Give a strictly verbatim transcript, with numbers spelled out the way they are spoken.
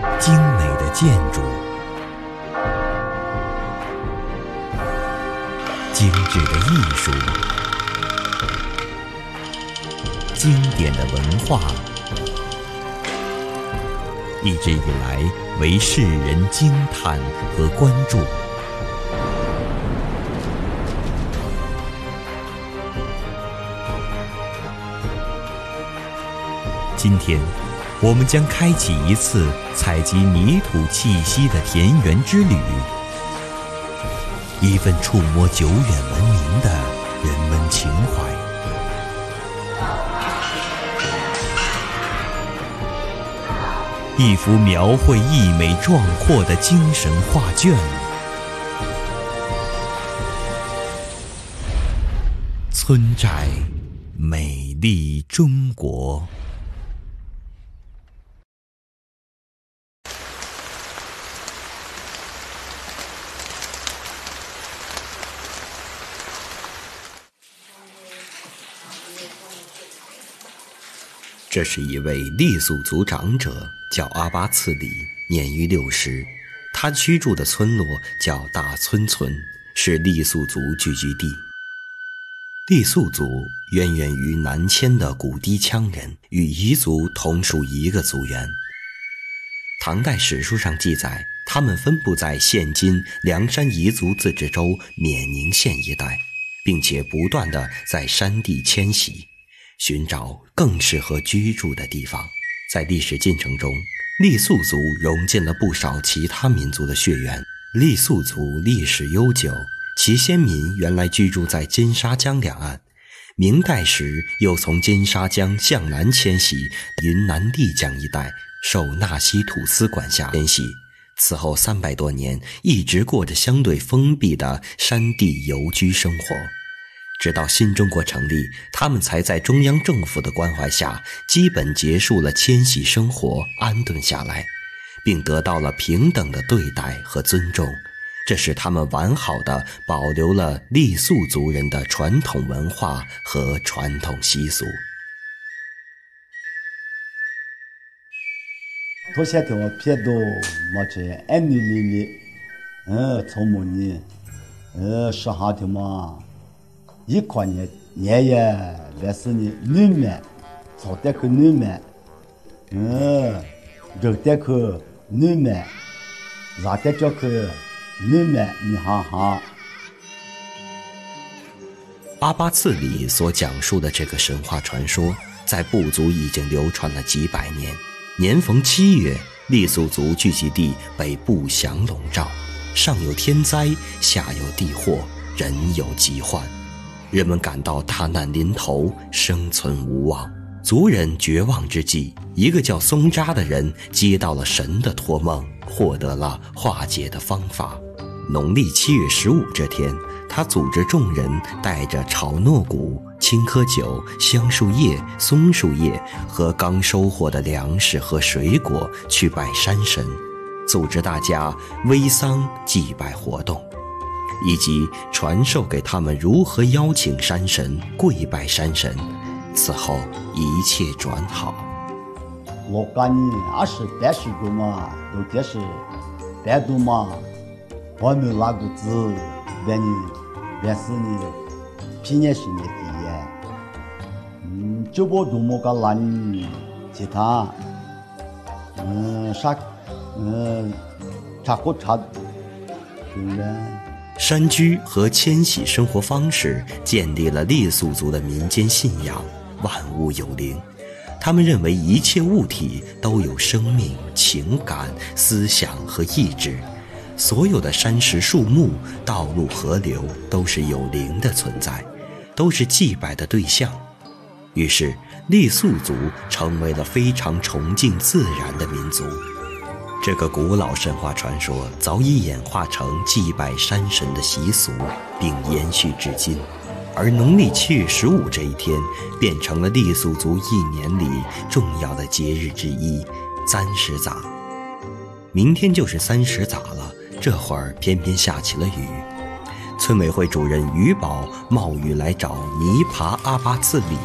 精美的建筑，精致的艺术，经典的文化，一直以来为世人惊叹和关注。今天，我们将开启一次采集泥土气息的田园之旅，一份触摸久远文明的人文情怀。一幅描绘溢美壮阔的精神画卷，村寨美丽中国。这是一位傈僳族长者，叫阿巴次里，年逾六十。他居住的村落叫大村村，是傈僳族聚居地。傈僳族渊源于南迁的古氐羌人，与彝族同属一个族源。唐代史书上记载，他们分布在现今凉山彝族自治州冕宁县一带，并且不断地在山地迁徙，寻找更适合居住的地方。在历史进程中，傈僳族融进了不少其他民族的血缘。傈僳族历史悠久，其先民原来居住在金沙江两岸，明代时又从金沙江向南迁徙，云南丽江一带受纳西土司管辖迁徙。此后三百多年，一直过着相对封闭的山地游居生活。直到新中国成立，他们才在中央政府的关怀下，基本结束了迁徙生活，安顿下来，并得到了平等的对待和尊重。这使他们完好地保留了傈僳族人的传统文化和传统习俗。 头些天我撇到么子安尼里里，呃，从么呢，呃，说好的嘛。一块年年也来是呢，女们早点去女们，嗯，热点去女们，热点叫去女们，你哈哈。 阿巴次里所讲述的这个神话传说，在部族已经流传了几百年。年逢七月，傈僳族聚集地被不祥笼罩，上有天灾，下有地祸，人有疾患。人们感到大难临头，生存无望。族人绝望之际，一个叫松扎的人接到了神的托梦，获得了化解的方法。农历七月十五这天，他组织众人带着炒糯谷、青稞酒、香树叶、松树叶和刚收获的粮食和水果去拜山神，组织大家煨桑祭拜活动，以及传授给他们如何邀请山神、跪拜山神。此后一切转好。 我感觉二十八十个嘛，有的是白度嘛，我们那个字，别人别是呢，平年是呢的耶，嗯，就不多么个难，其他，嗯，啥，嗯，差不差，对了。 山居和迁徙生活方式建立了傈僳族的民间信仰，万物有灵。他们认为一切物体都有生命、情感、思想和意志，所有的山石、树木、道路、河流都是有灵的存在，都是祭拜的对象。于是傈僳族成为了非常崇敬自然的民族。这个古老神话传说早已演化成祭拜山神的习俗，并延续至今。而农历七月十五这一天，变成了傈僳族一年里重要的节日之一——簪石撒。明天就是三十撒了，这会儿偏偏下起了雨。村委会主任于宝冒雨来找泥爬阿巴次里